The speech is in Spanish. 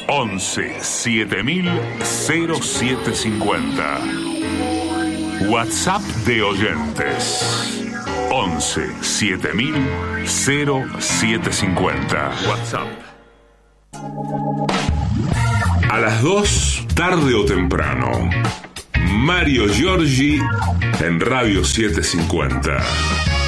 11 7000 0750. WhatsApp de oyentes 11 7000 0750. WhatsApp. A las 2, tarde o temprano, Mario Giorgi en Radio 750.